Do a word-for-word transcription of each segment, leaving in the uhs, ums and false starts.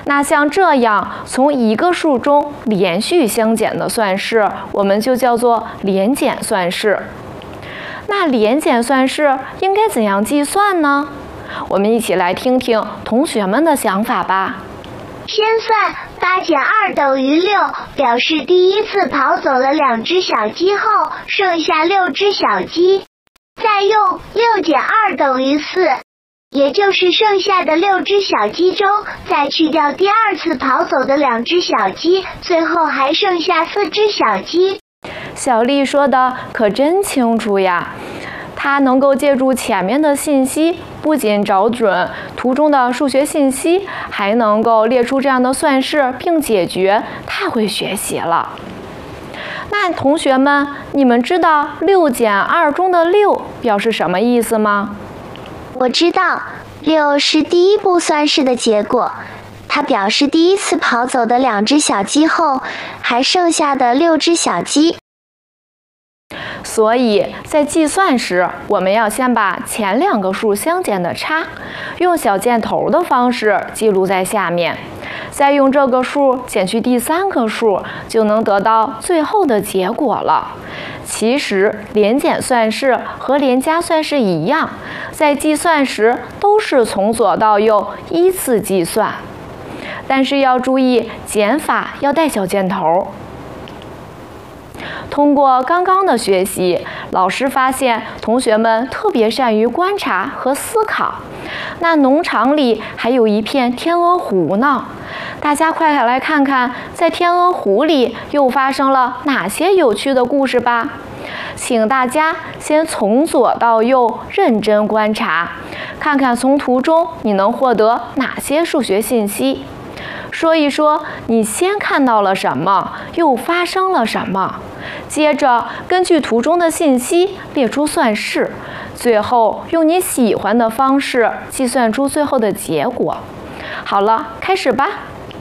那像这样从一个数中连续相减的算式，我们就叫做连减算式。那连减算式应该怎样计算呢？我们一起来听听同学们的想法吧。 先算八减二等于六，表示第一次跑走了两只小鸡后，剩下六只小鸡。再用六减二等于四，也就是剩下的六只小鸡中，再去掉第二次跑走的两只小鸡，最后还剩下四只小鸡。 小丽说的可真清楚呀！她能够借助前面的信息，不仅找准图中的数学信息，还能够列出这样的算式并解决，太会学习了。那同学们，你们知道六减二中的六表示什么意思吗？ 我知道，六是第一步算式的结果，它表示第一次跑走的两只小鸡后，还剩下的六只小鸡。 所以在计算时，我们要先把前两个数相减的差，用小箭头的方式记录在下面，再用这个数减去第三个数，就能得到最后的结果了。其实连减算式和连加算式一样，在计算时都是从左到右依次计算，但是要注意减法要带小箭头。通过刚刚的学习，老师发现同学们特别善于观察和思考。那农场里还有一片天鹅湖呢，大家快来看看，在天鹅湖里又发生了哪些有趣的故事吧。请大家先从左到右认真观察，看看从图中你能获得哪些数学信息。说一说你先看到了什么，又发生了什么，接着根据图中的信息列出算式，最后用你喜欢的方式计算出最后的结果。好了，开始吧。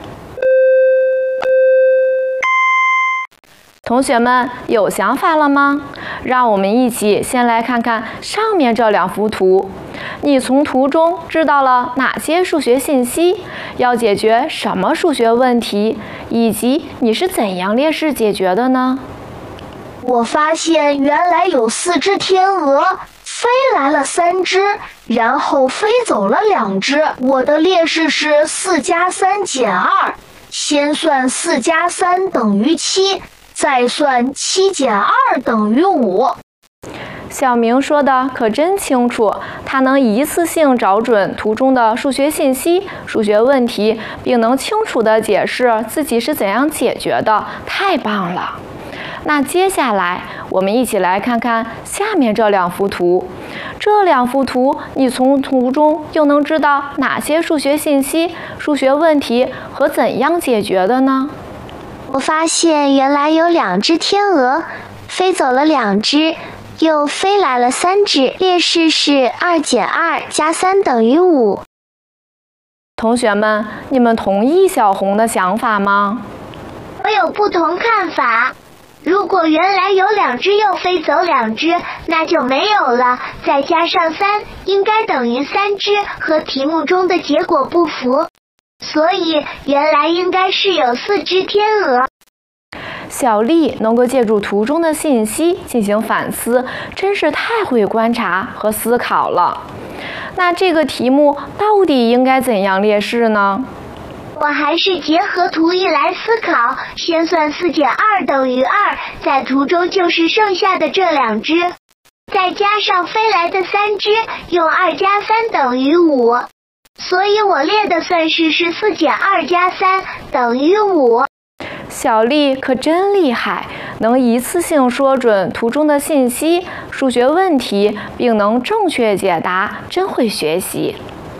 同学们有想法了吗？让我们一起先来看看上面这两幅图。你从图中知道了哪些数学信息？要解决什么数学问题？以及你是怎样列式解决的呢？ 我发现原来有四只天鹅，飞来了三只，然后飞走了两只。我的列式是四加三减二，先算四加三等于七，再算七减二等于五。 小明说的可真清楚，他能一次性找准图中的数学信息、数学问题，并能清楚地解释自己是怎样解决的，太棒了！那接下来我们一起来看看下面这两幅图。这两幅图，你从图中又能知道哪些数学信息、数学问题和怎样解决的呢？ 我发现原来有两只天鹅，飞走了两只，又飞来了三只，列式是二减二加三等于五。 同学们，你们同意小红的想法吗？ 我有不同看法。如果原来有两只又飞走两只，那就没有了，再加上三应该等于三只，和题目中的结果不符，所以原来应该是有四只天鹅。 小丽能够借助图中的信息进行反思，真是太会观察和思考了。那这个题目到底应该怎样列式呢？ 我还是结合图一来思考，先算四减二等于二，在图中就是剩下的这两只，再加上飞来的三只，用二加三等于五，所以我列的算式是四减二加三等于五。 小丽可真厉害，能一次性说准图中的信息、数学问题，并能正确解答，真会学习。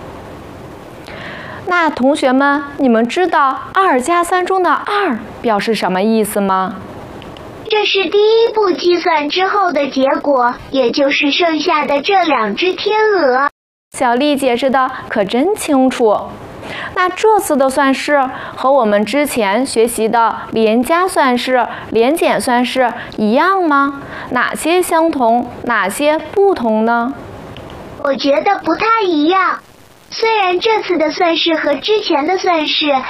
那同学们，你们知道二加三中的二表示什么意思吗？ 这是第一步计算之后的结果，也就是剩下的这两只天鹅。 小丽解释的可真清楚。那这次的算式和我们之前学习的连加算式、连减算式一样吗？哪些相同，哪些不同呢？ 我觉得不太一样。虽然这次的算式和之前的算式